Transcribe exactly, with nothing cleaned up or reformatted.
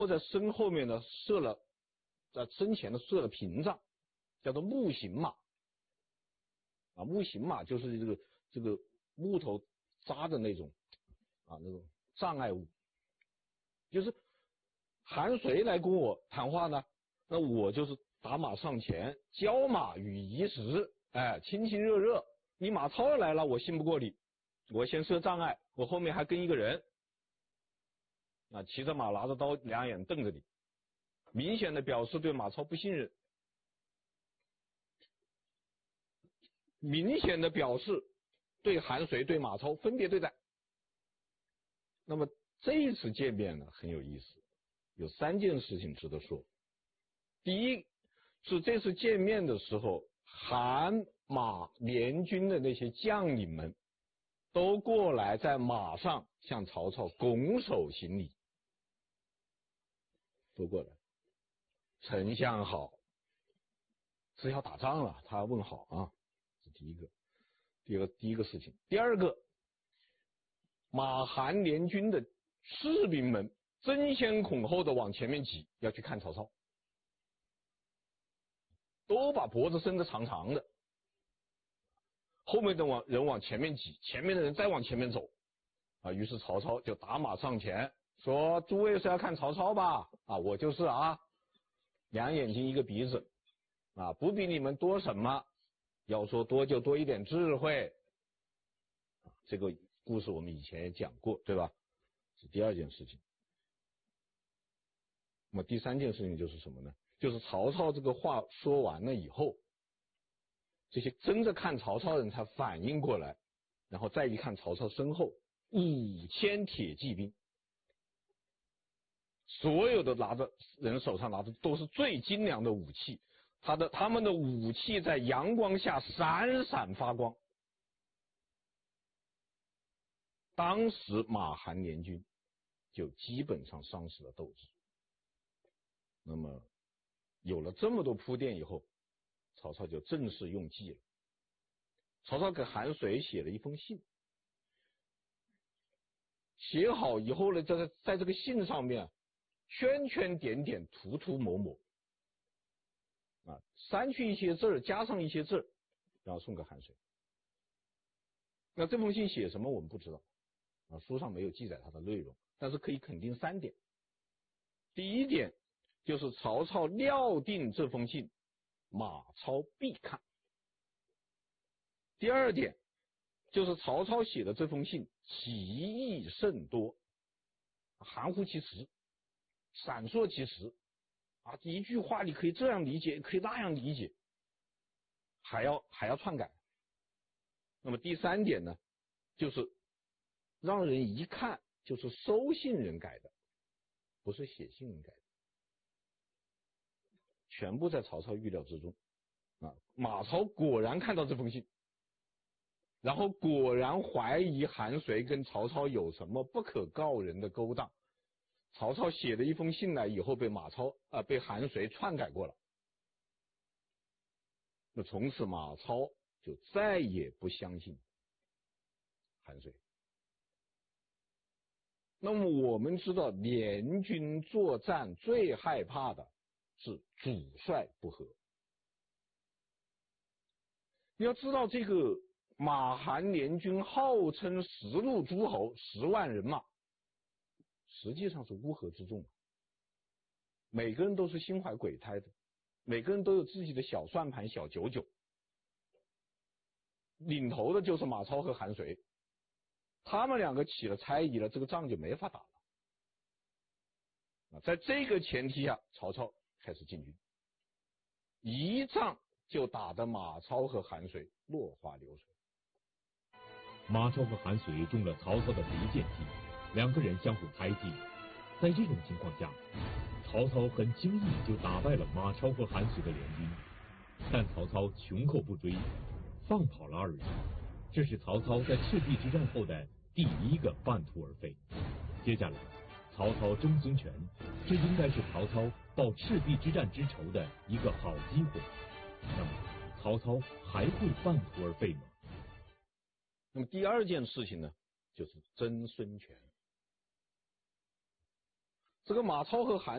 在身后面呢设了，在身前呢设了屏障，叫做木形马。啊，木形马就是这个这个木头扎的那种啊那种障碍物，就是韩遂来跟我谈话呢，那我就是打马上前，教马与仪时，哎，亲亲热热。你马超来了，我信不过你，我先设障碍，我后面还跟一个人，啊，骑着马拿着刀，两眼瞪着你，明显的表示对马超不信任，明显的表示对韩遂对马超分别对待。那么这一次见面呢很有意思，有三件事情值得说。第一是这次见面的时候，韩马联军的那些将领们都过来在马上向曹操拱手行礼，都过来，丞相好，是要打仗了，他问好啊，这是第一个。第二个第一个事情，第二个，马韩联军的士兵们争先恐后的往前面挤，要去看曹操，都把脖子伸得长长的，后面的往人往前面挤，前面的人再往前面走啊。于是曹操就打马上前说：“诸位是要看曹操吧？啊，我就是啊，两眼睛一个鼻子啊，不比你们多什么，要说多就多一点智慧。”这个故事我们以前也讲过，对吧？是第二件事情。那么第三件事情就是什么呢？就是曹操这个话说完了以后，这些争着看曹操的人才反应过来，然后再一看曹操身后五千铁骑兵，所有的拿着人手上拿着都是最精良的武器，他的他们的武器在阳光下闪闪发光。当时马韩联军就基本上丧失了斗志。那么有了这么多铺垫以后，曹操就正式用计了。曹操给韩遂写了一封信，写好以后呢，在在这个信上面圈圈点点涂涂抹抹啊，删去一些字儿，加上一些字儿，然后送给韩遂。那这封信写什么我们不知道啊，书上没有记载它的内容，但是可以肯定三点。第一点就是曹操料定这封信马超必看。第二点就是曹操写的这封信奇异甚多，含糊其辞，闪烁其词啊，一句话你可以这样理解，可以那样理解，还要还要篡改。那么第三点呢，就是让人一看就是收信人改的，不是写信人改的，全部在曹操预料之中啊。马超果然看到这封信，然后果然怀疑韩遂跟曹操有什么不可告人的勾当。曹操写了一封信来以后，被马超啊、呃、被韩遂篡改过了。那从此马超就再也不相信韩遂。那么我们知道，联军作战最害怕的是主帅不和。你要知道，这个马韩联军号称十路诸侯，十万人马，实际上是乌合之众，每个人都是心怀鬼胎的，每个人都有自己的小算盘、小九九。领头的就是马超和韩遂，他们两个起了猜疑了，这个仗就没法打了。在这个前提下，曹操开始进军，一仗就打得马超和韩遂落花流水。 马超和韩遂中了曹操的离间计，两个人相互猜忌。在这种情况下，曹操很轻易就打败了马超和韩遂的联军，但曹操穷寇不追，放跑了二人。这是曹操在赤壁之战后的第一个半途而废。接下来曹操争孙权，这应该是曹操报赤壁之战之仇的一个好机会。那么曹操还会半途而废吗？ 那么第二件事情呢，就是争孙权。这个马超和韩